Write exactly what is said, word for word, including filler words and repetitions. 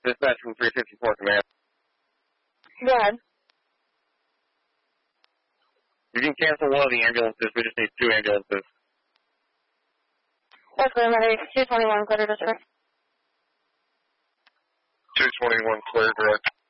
Dispatch from three fifty-four Command. Go ahead. You can cancel one of the ambulances. We just need two ambulances. That's good, ready. two twenty-one, clear to district. two twenty-one, clear direct.